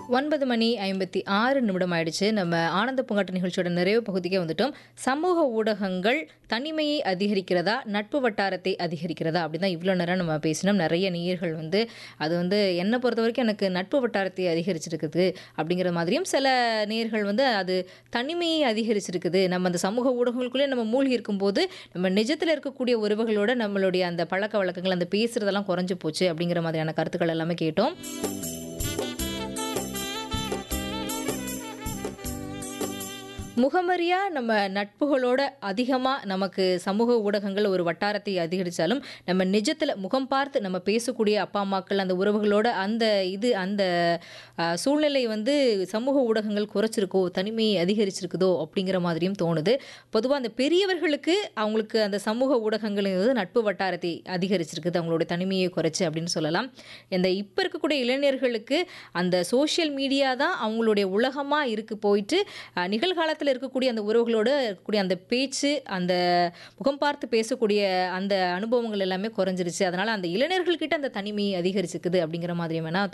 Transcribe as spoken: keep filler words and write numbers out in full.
ஒன்பது மணி ஐம்பத்தி ஆறு நிமிடம் ஆயிடுச்சு. நம்ம ஆனந்த பூங்காற்று நிகழ்ச்சியோட நிறைவு பகுதிக்கே வந்துட்டோம். சமூக ஊடகங்கள் தனிமையை அதிகரிக்கிறதா, நட்பு வட்டாரத்தை அதிகரிக்கிறதா அப்படின்னு தான் இவ்வளோ நேரம் நம்ம பேசினோம். நிறைய நேயர்கள் வந்து அது வந்து என்னை பொறுத்த வரைக்கும் எனக்கு நட்பு வட்டாரத்தை அதிகரிச்சிருக்குது அப்படிங்கிற மாதிரியும், சில நேயர்கள் வந்து அது தனிமையை அதிகரிச்சிருக்குது. நம்ம அந்த சமூக ஊடகங்களுக்குள்ளே நம்ம மூழ்கி இருக்கும்போது நம்ம நிஜத்தில் இருக்கக்கூடிய உறவுகளோட நம்மளுடைய அந்த பழக்க வழக்கங்கள், அந்த பேசுறதெல்லாம் குறைஞ்சு போச்சு அப்படிங்கிற மாதிரியான கருத்துக்கள் எல்லாமே கேட்டோம். முகமறியா நம்ம நட்புகளோட அதிகமாக நமக்கு சமூக ஊடகங்கள் ஒரு வட்டாரத்தை அதிகரித்தாலும், நம்ம நிஜத்தில் முகம் பார்த்து நம்ம பேசக்கூடிய அப்பா அம்மாக்கள், அந்த உறவுகளோட அந்த இது அந்த அஹ், சூழ்நிலை வந்து சமூக ஊடகங்கள் குறைச்சிருக்கோ, தனிமையை அதிகரிச்சிருக்குதோ அப்படிங்கிற மாதிரியும் தோணுது. பொதுவாக அந்த பெரியவர்களுக்கு அவங்களுக்கு அந்த சமூக ஊடகங்கள் நட்பு வட்டாரத்தை அதிகரிச்சிருக்குது, அவங்களுடைய தனிமையை குறைச்சு அப்படின்னு சொல்லலாம். இந்த இப்போ இருக்கக்கூடிய இளைஞர்களுக்கு அந்த சோஷியல் மீடியா தான் அவங்களுடைய உலகமாக இருக்கு போயிட்டு அஹ், நிகழ்காலத்தில் இருக்கக்கூடிய அந்த உறவுகளோடு இருக்கக்கூடிய அந்த பேச்சு, அந்த முகம் பார்த்து பேசக்கூடிய அந்த அனுபவங்கள் எல்லாமே குறைஞ்சிருச்சு. அதனால அந்த இளைஞர்கள்கிட்ட அந்த தனிமை அதிகரிச்சுக்குது அப்படிங்கிற மாதிரி வேணா